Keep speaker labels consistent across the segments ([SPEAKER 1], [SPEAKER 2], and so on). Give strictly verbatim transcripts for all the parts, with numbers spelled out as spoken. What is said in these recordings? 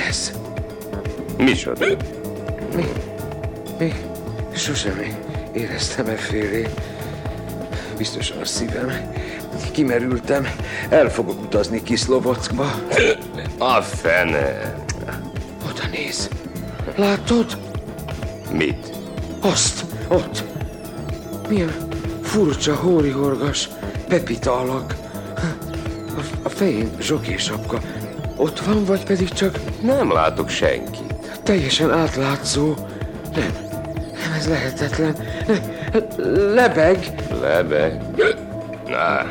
[SPEAKER 1] ez?
[SPEAKER 2] Micsoda?
[SPEAKER 1] Mi? Mi? Sosem éreztem effélé. Biztosan a szívem. Kimerültem. El fogok utazni Kiszlovockba.
[SPEAKER 2] A fene.
[SPEAKER 1] Oda néz. Látod?
[SPEAKER 2] Mit?
[SPEAKER 1] Azt, ott. Milyen furcsa, hórihorgas, pepita alak. A, a fején zsokésapka. Ott van, vagy pedig csak...
[SPEAKER 2] Nem látok senkit.
[SPEAKER 1] Teljesen átlátszó. Nem, nem, ez lehetetlen. Lebeg.
[SPEAKER 2] Lebeg? Na.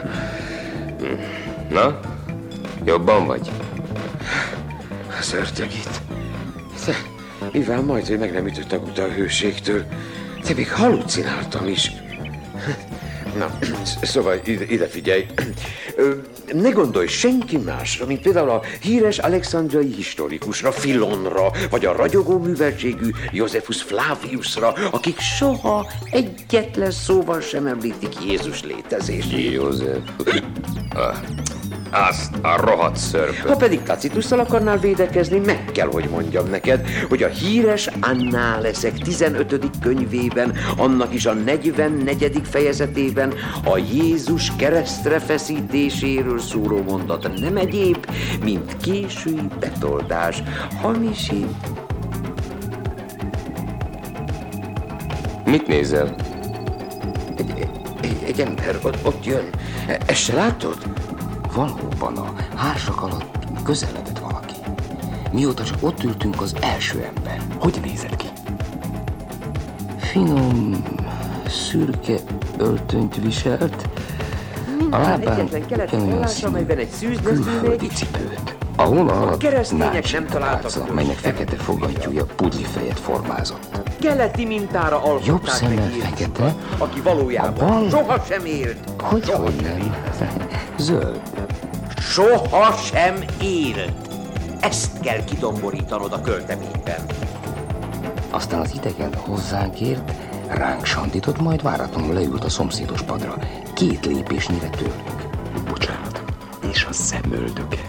[SPEAKER 2] Na? Jobban vagy?
[SPEAKER 1] Az ördög itt. Te, mivel majd, hogy meg nem ütött a guta a hőségtől. Te még halucináltam is. Na, szóval ide, ide figyelj. Ne gondolj senki másra, mint például a híres alexandriai historikusra, Filonra, vagy a ragyogó műveltségű Josephus Flaviusra, akik soha egyetlen szóval sem említik Jézus létezését.
[SPEAKER 2] József. Azt a rohadt szörpöt.
[SPEAKER 1] Ha pedig Tacitusszal akarnál védekezni, meg kell, hogy mondjam neked, hogy a híres Annáleszek tizenötödik könyvében, annak is a negyvennegyedik fejezetében a Jézus keresztre feszítéséről szóló mondat nem egyéb, mint késői betoldás, hamisít.
[SPEAKER 2] Mit nézel?
[SPEAKER 1] Egy, egy, egy ember ott, ott jön. Ezt se látod?
[SPEAKER 3] Valóban a házak alatt közeledett valaki. Mióta csak ott ültünk, az első ember. Hogy nézett ki? Finom, szürke öltönyt viselt. A lábán ugyanolyan színű külföldi cipőt. A hóna alatt nácsikapálca, melynek fekete fogantyúja pudlifejet formázott.
[SPEAKER 1] Keleti mintára alkották.
[SPEAKER 3] Jobb szeme fekete,
[SPEAKER 1] aki valójában soha sem élt.
[SPEAKER 3] Hogy, hogy nem? Zöld.
[SPEAKER 1] Soha sem élt. Ezt kell kidomborítanod a költeményben.
[SPEAKER 3] Aztán az idegen hozzánk ért, ránk sandított, majd váratlanul leült a szomszédos padra. Két lépésnyire tőlünk.
[SPEAKER 4] Bocsánat, és a szemöldöke?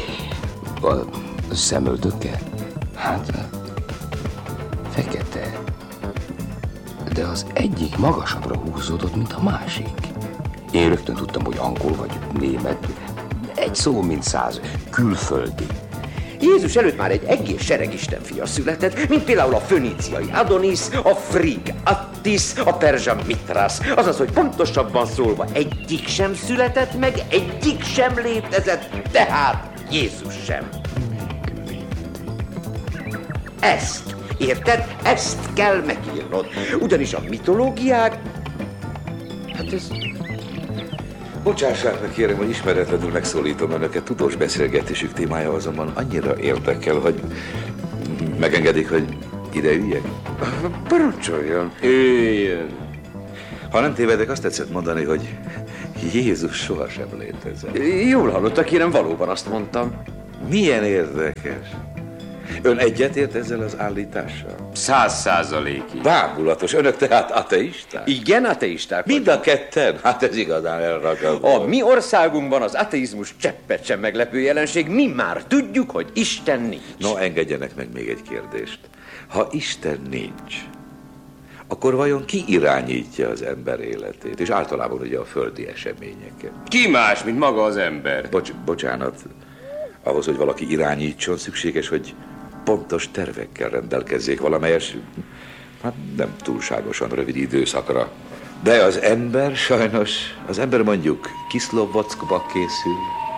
[SPEAKER 3] A szemöldöke? Hát, fekete. De az egyik magasabbra húzódott, mint a másik. Én rögtön tudtam, hogy angol vagy német. Egy szó, mint száz. Külföldi.
[SPEAKER 1] Jézus előtt már egy egész sereg istenfia született, mint például a föníciai Adonis, a frig Attis, a perzsa Mithras. Azaz, hogy pontosabban szólva egyik sem született meg, egyik sem létezett, tehát Jézus sem. Ezt, érted? Ezt kell megírnod. Ugyanis a mitológiák... Hát ez...
[SPEAKER 4] Bocsássák meg, kérem, hogy ismeretlenül megszólítom önöket. Tudós beszélgetésük témája azonban annyira érdekel, hogy megengedik, hogy ide üljek?
[SPEAKER 1] Parancsoljon.
[SPEAKER 2] Üljön.
[SPEAKER 4] Ha nem tévedek, azt tetszett mondani, hogy Jézus sohasem létezett.
[SPEAKER 1] Jól hallottak, kérem, valóban azt mondtam.
[SPEAKER 4] Milyen érdekes. Ön egyetért ezzel az állítással?
[SPEAKER 2] Száz százalékig.
[SPEAKER 4] Bámulatos. Önök tehát ateisták?
[SPEAKER 1] Igen, ateisták.
[SPEAKER 4] Mind a ketten? Hát ez igazán elragadó.
[SPEAKER 1] A mi országunkban az ateizmus cseppet sem meglepő jelenség. Mi már tudjuk, hogy Isten nincs.
[SPEAKER 4] No, engedjenek meg még egy kérdést. Ha Isten nincs, akkor vajon ki irányítja az ember életét? És általában ugye a földi eseményeket.
[SPEAKER 2] Ki más, mint maga az ember?
[SPEAKER 4] Bocs, bocsánat. Ahhoz, hogy valaki irányítson, szükséges, hogy pontos tervekkel rendelkezzék valamelyes, hát nem túlságosan rövid időszakra. De az ember sajnos, az ember mondjuk Kiszlovockba készül.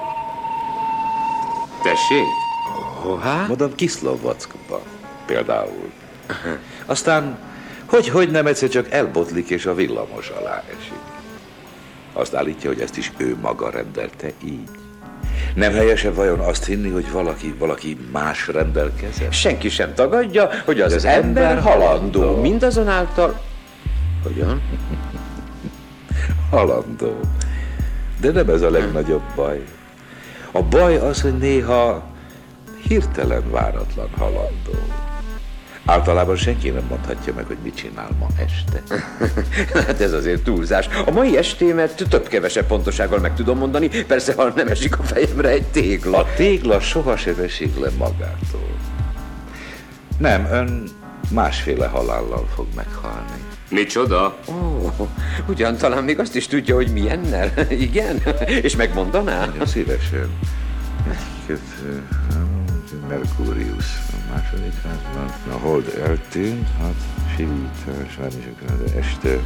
[SPEAKER 2] Tessék?
[SPEAKER 1] Hová?
[SPEAKER 4] Mondom, Kiszlovockba például. Aztán, hogy-hogy nem egyszer csak elbotlik és a villamos alá esik. Azt állítja, hogy ezt is ő maga rendelte így. Nem helyesebb vajon azt hinni, hogy valaki, valaki más rendelkezett?
[SPEAKER 1] Senki sem tagadja, hogy az,
[SPEAKER 4] az
[SPEAKER 1] az ember
[SPEAKER 4] ember
[SPEAKER 1] halandó.
[SPEAKER 4] halandó.
[SPEAKER 1] Mindazonáltal... Hogyan?
[SPEAKER 4] Halandó. De nem ez a legnagyobb baj. A baj az, hogy néha hirtelen váratlan halandó. Általában senki nem mondhatja meg, hogy mit csinál ma este.
[SPEAKER 1] Hát ez azért túlzás. A mai estémet több-kevesebb pontosággal meg tudom mondani, persze, ha nem esik a fejemre egy tégla.
[SPEAKER 4] A tégla sohasem esik le magától. Nem, ön másféle halállal fog meghalni.
[SPEAKER 2] Micsoda?
[SPEAKER 1] Ó, ugyan talán még azt is tudja, hogy milyennel. Igen? És megmondaná?
[SPEAKER 4] Nagyon szívesen. Egy-kettő, Merkurius a második házban. A hold eltűnt, hát sivítás, várj, este.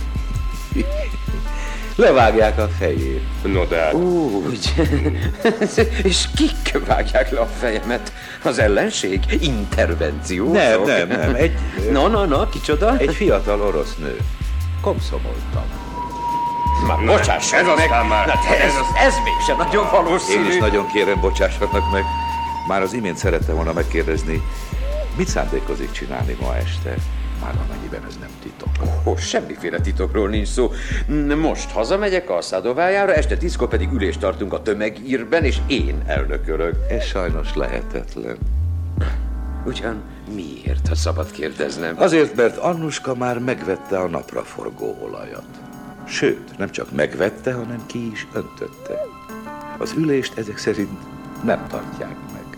[SPEAKER 4] Levágják a fejét.
[SPEAKER 2] No de hát.
[SPEAKER 1] Úgy. És kik vágják le a fejemet? Az ellenség? Intervenció?
[SPEAKER 4] Nem, nem, nem. Egy,
[SPEAKER 1] No, no, no, kicsoda?
[SPEAKER 4] egy fiatal orosz nő. Komszomoltam.
[SPEAKER 1] Már bocsáss
[SPEAKER 2] ez
[SPEAKER 1] meg!
[SPEAKER 2] aztán már.
[SPEAKER 1] Na, de ez, ez mégsem nagyon valószínű.
[SPEAKER 4] Én is nagyon kérem, bocsássanak meg. Már az imént szerettem volna megkérdezni, mit szándékozik csinálni ma este? Már amennyiben ez nem titok.
[SPEAKER 1] Ó, semmiféle titokról nincs szó. Most hazamegyek a Szadovájára, este tízkor pedig ülést tartunk a tömegírben, és én elnökölök.
[SPEAKER 4] Ez sajnos lehetetlen.
[SPEAKER 1] Ugyan miért, ha szabad kérdeznem?
[SPEAKER 4] Azért, mert Annuska már megvette a napraforgó olajat. Sőt, nem csak megvette, hanem ki is öntötte. Az ülést ezek szerint nem tartják meg.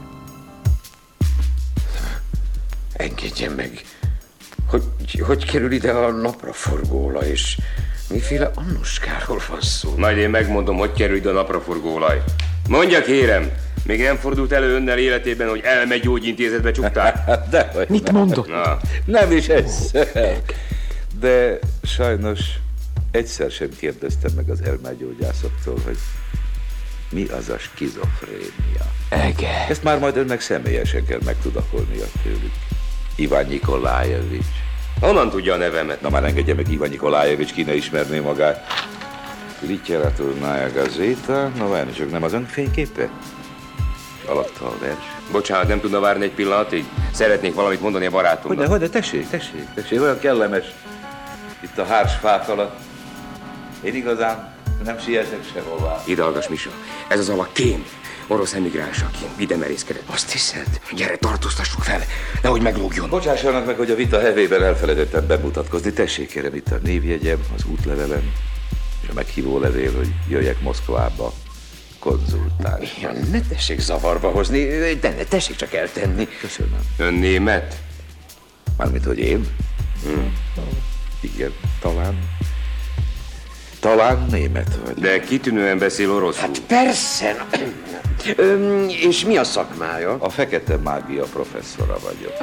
[SPEAKER 1] Engedjen meg. Hogy, hogy kerül ide a napraforgóolaj, és miféle Annuskáról van szó?
[SPEAKER 2] Majd én megmondom, hogy kerül ide a napraforgóolaj. Mondja kérem, még nem fordult elő önnel életében, hogy elmegyógyintézetbe csukták?
[SPEAKER 4] Hát dehogy
[SPEAKER 3] Mit
[SPEAKER 4] nem.
[SPEAKER 3] mondott?
[SPEAKER 2] Na,
[SPEAKER 4] Nem is egyszer. De sajnos egyszer sem kérdeztem meg az elmegyógyászoktól, hogy mi az a skizofrénia.
[SPEAKER 3] Ege.
[SPEAKER 4] Ezt már majd önnek személyesen kell megtudakolnia tőlük. Iván Nikolájevics.
[SPEAKER 2] honnan tudja a nevemet?
[SPEAKER 4] Na már engedje meg, Iván Nikolájevics, ki ne ismerné magát. Literatúrnája gazéta, no várni csak, nem az ön fényképe? Alatta a vers.
[SPEAKER 2] Bocsánat, nem tudna várni egy pillanatig? Szeretnék valamit mondani a barátomnak.
[SPEAKER 4] Hogyne, hogyne, tessék, tessék, tessék, olyan kellemes. Itt a hárs fák alatt. Én igazán nem sietek sehová.
[SPEAKER 2] Ide hallgass, Misa. Ez az alak kém. Orosz emigráns, aki ide merészkedett.
[SPEAKER 1] Azt hiszed?
[SPEAKER 2] Gyere, tartóztassuk fel, nehogy meglógjon.
[SPEAKER 4] Bocsássanak meg, hogy a vita hevében elfelejtettem bemutatkozni. Tessék, kérem, itt a névjegyem, az útlevelem, és a meghívó levél, hogy jöjjek Moszkvába konzultálni.
[SPEAKER 1] Ja, ne tessék zavarba hozni, de ne tessék csak eltenni.
[SPEAKER 4] Köszönöm.
[SPEAKER 2] Ön német?
[SPEAKER 4] Mármint, hogy én? Hmm. Igen, talán. Talán német vagy.
[SPEAKER 2] De kitűnően beszél oroszul.
[SPEAKER 1] Hát persze. Öm, és mi a szakmája?
[SPEAKER 4] A fekete mágia professzora vagyok.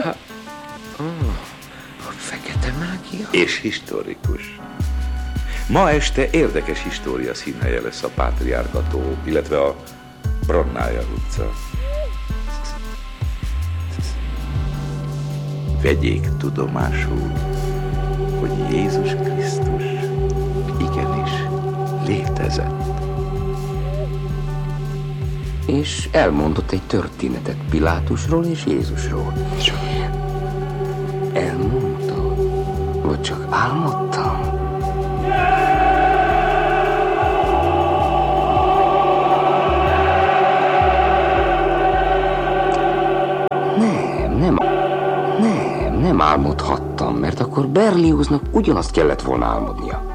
[SPEAKER 1] A fekete mágia?
[SPEAKER 4] És historikus. Ma este érdekes história színhelye lesz a Pátriárkató, illetve a Bronnája utca. Vegyék tudomásul, hogy Jézus Krisztus igenis létezett.
[SPEAKER 3] És elmondott egy történetet Pilátusról és Jézusról. Elmondta? Vagy csak álmodtam? Nem, nem, nem, nem álmodhattam, mert akkor Berlioznak ugyanazt kellett volna álmodnia.